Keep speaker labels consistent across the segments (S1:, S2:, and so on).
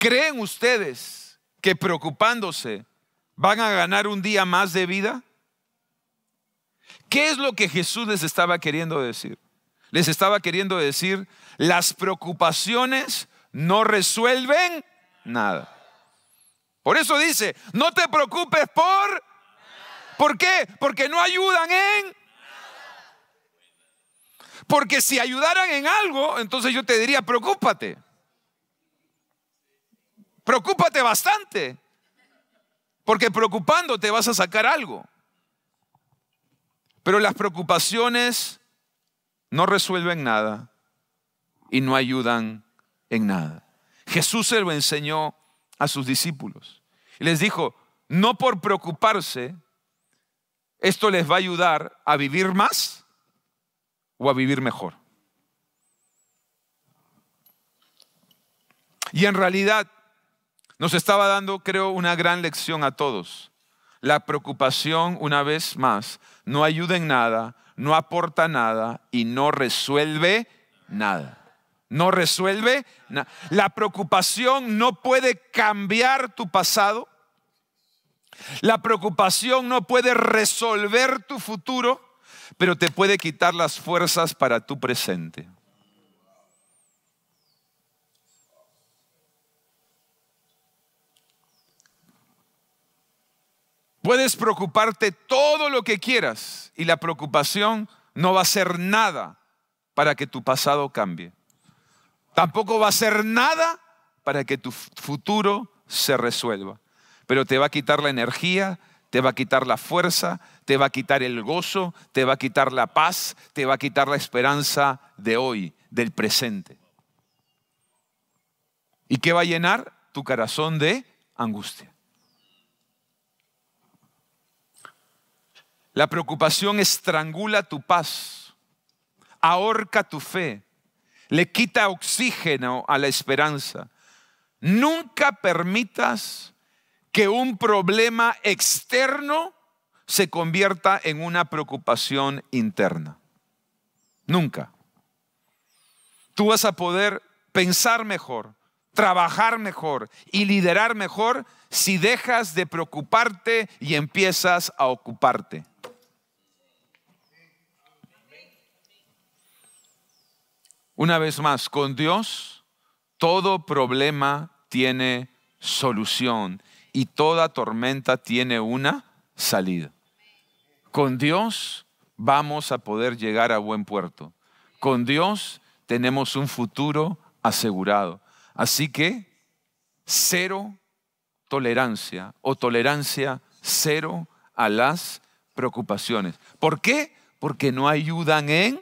S1: ¿Creen ustedes que preocupándose van a ganar un día más de vida? ¿Qué es lo que Jesús les estaba queriendo decir? Les estaba queriendo decir, las preocupaciones no resuelven nada. Por eso dice, no te preocupes ¿por qué? Porque no ayudan en. Porque si ayudaran en algo, entonces yo te diría, preocúpate. Preocúpate bastante. Porque preocupándote vas a sacar algo. Pero las preocupaciones no resuelven nada y no ayudan en nada. Jesús se lo enseñó a sus discípulos y les dijo, no por preocuparse, esto les va a ayudar a vivir más o a vivir mejor. Y en realidad nos estaba dando, creo, una gran lección a todos. La preocupación, una vez más, no ayuda en nada, no aporta nada y no resuelve nada. No resuelve nada. La preocupación no puede cambiar tu pasado. La preocupación no puede resolver tu futuro, pero te puede quitar las fuerzas para tu presente. Puedes preocuparte todo lo que quieras y la preocupación no va a hacer nada para que tu pasado cambie. Tampoco va a hacer nada para que tu futuro se resuelva. Pero te va a quitar la energía, te va a quitar la fuerza, te va a quitar el gozo, te va a quitar la paz, te va a quitar la esperanza de hoy, del presente. ¿Y qué va a llenar? Tu corazón de angustia. La preocupación estrangula tu paz, ahorca tu fe, le quita oxígeno a la esperanza. Nunca permitas que un problema externo se convierta en una preocupación interna. Nunca. Tú vas a poder pensar mejor, trabajar mejor y liderar mejor si dejas de preocuparte y empiezas a ocuparte. Una vez más, con Dios, todo problema tiene solución y toda tormenta tiene una salida. Con Dios vamos a poder llegar a buen puerto. Con Dios tenemos un futuro asegurado. Así que cero tolerancia o tolerancia cero a las preocupaciones. ¿Por qué? Porque no ayudan en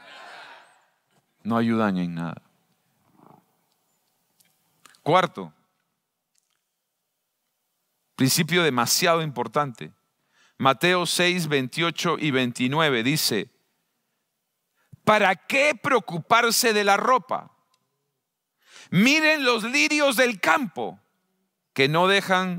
S1: nada. Cuarto, principio demasiado importante. Mateo 6, 28 y 29 dice, ¿para qué preocuparse de la ropa? Miren los lirios del campo, que no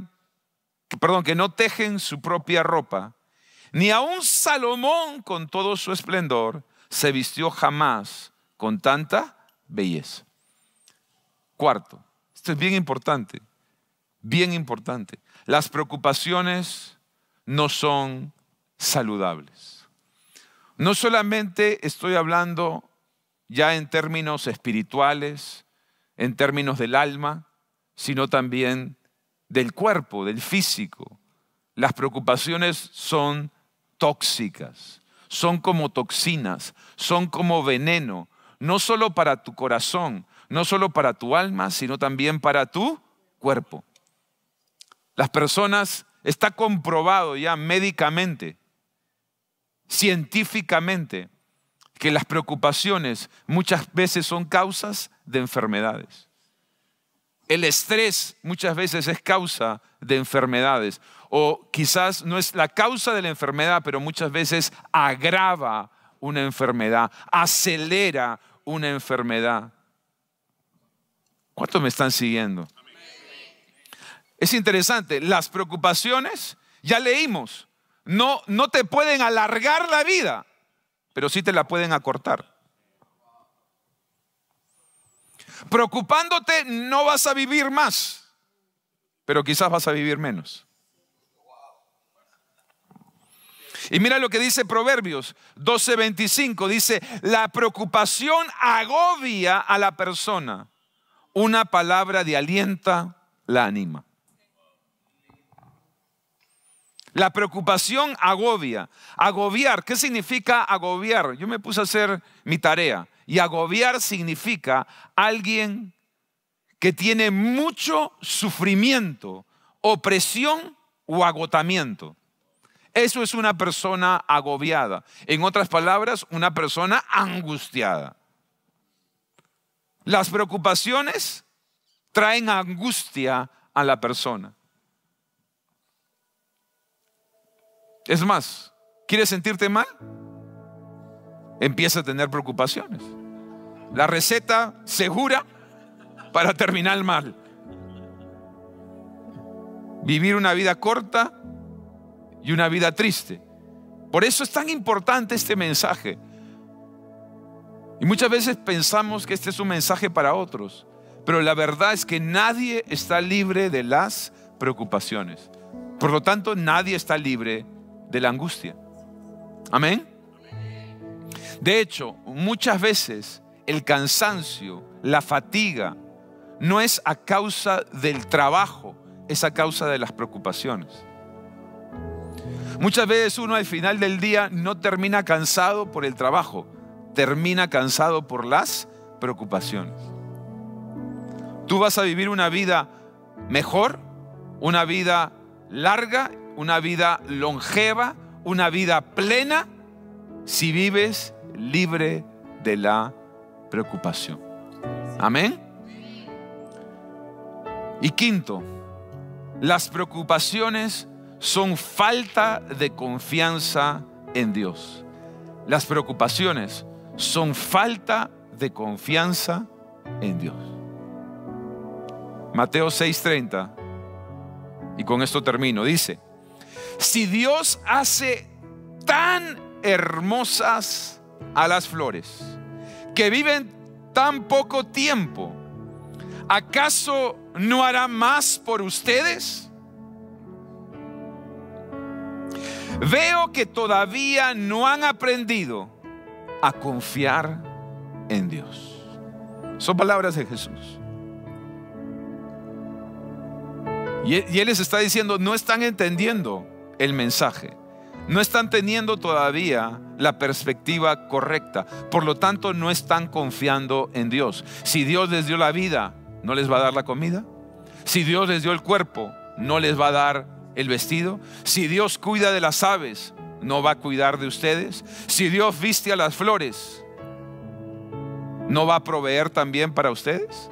S1: tejen su propia ropa. Ni aun Salomón con todo su esplendor se vistió jamás con tanta belleza. Cuarto, esto es bien importante, bien importante. Las preocupaciones no son saludables. No solamente estoy hablando ya en términos espirituales, en términos del alma, sino también del cuerpo, del físico. Las preocupaciones son tóxicas, son como toxinas, son como veneno, no solo para tu corazón, no solo para tu alma, sino también para tu cuerpo. Las personas, está comprobado ya médicamente, científicamente, que las preocupaciones muchas veces son causas de enfermedades. El estrés muchas veces es causa de enfermedades. O quizás no es la causa de la enfermedad, pero muchas veces agrava una enfermedad, acelera una enfermedad. ¿Cuántos me están siguiendo? Es interesante, las preocupaciones, ya leímos, no te pueden alargar la vida, pero sí te la pueden acortar. Preocupándote no vas a vivir más, pero quizás vas a vivir menos. Y mira lo que dice Proverbios 12:25. Dice, la preocupación agobia a la persona. Una palabra de aliento la anima. La preocupación agobia. Agobiar, ¿qué significa agobiar? Yo me puse a hacer mi tarea. Y agobiar significa alguien que tiene mucho sufrimiento, opresión o agotamiento. Eso es una persona agobiada. En otras palabras, una persona angustiada. Las preocupaciones traen angustia a la persona. Es más, ¿quieres sentirte mal? Empieza a tener preocupaciones. La receta segura para terminar mal. Vivir una vida corta y una vida triste. Por eso es tan importante este mensaje. Y muchas veces pensamos que este es un mensaje para otros, pero la verdad es que nadie está libre de las preocupaciones. Por lo tanto, nadie está libre de la angustia. Amén. De hecho, muchas veces el cansancio, la fatiga, no es a causa del trabajo, es a causa de las preocupaciones. Muchas veces uno al final del día no termina cansado por el trabajo, termina cansado por las preocupaciones. Tú vas a vivir una vida mejor, una vida larga, una vida longeva, una vida plena, si vives libre de la preocupación. Amén. Y quinto, las preocupaciones son falta de confianza en Dios. Las preocupaciones son falta de confianza en Dios. Mateo 6:30, y con esto termino, dice: si Dios hace tan hermosas a las flores que viven tan poco tiempo, ¿acaso no hará más por ustedes? Veo que todavía no han aprendido a confiar en Dios. Son palabras de Jesús. Y Él les está diciendo, no están entendiendo el mensaje. No están teniendo todavía la perspectiva correcta. Por lo tanto, no están confiando en Dios. Si Dios les dio la vida, ¿no les va a dar la comida? Si Dios les dio el cuerpo, ¿no les va a dar el vestido? Si Dios cuida de las aves, ¿no va a cuidar de ustedes? Si Dios viste a las flores, ¿no va a proveer también para ustedes?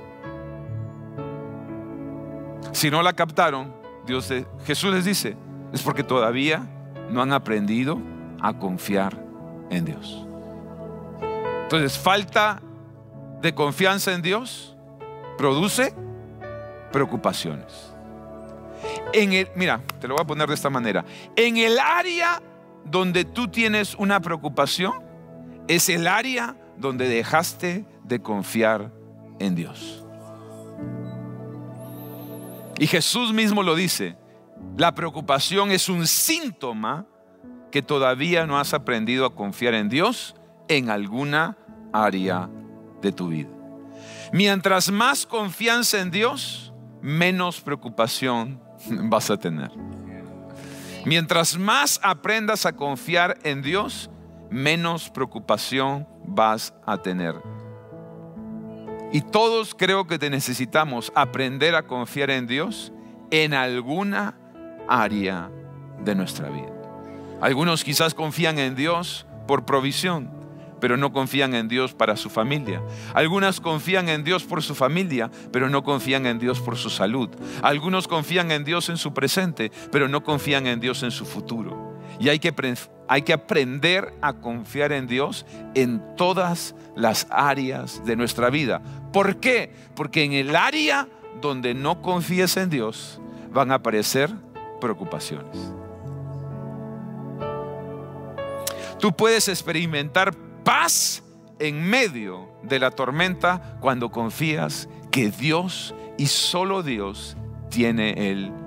S1: Si no la captaron, Jesús les dice, es porque todavía no han aprendido a confiar en Dios. Entonces, falta de confianza en Dios produce preocupaciones. Mira, te lo voy a poner de esta manera. En el área donde tú tienes una preocupación, es el área donde dejaste de confiar en Dios. Y Jesús mismo lo dice, la preocupación es un síntoma que todavía no has aprendido a confiar en Dios en alguna área de tu vida. Mientras más confianza en Dios, menos preocupación vas a tener. Mientras más aprendas a confiar en Dios, menos preocupación vas a tener. Y todos creo que necesitamos aprender a confiar en Dios en alguna área de nuestra vida. Algunos quizás confían en Dios por provisión, pero no confían en Dios para su familia. Algunas confían en Dios por su familia, pero no confían en Dios por su salud. Algunos confían en Dios en su presente, pero no confían en Dios en su futuro. Y hay que aprender a confiar en Dios en todas las áreas de nuestra vida. ¿Por qué? Porque en el área donde no confíes en Dios van a aparecer preocupaciones. Tú puedes experimentar paz en medio de la tormenta cuando confías que Dios y solo Dios tiene el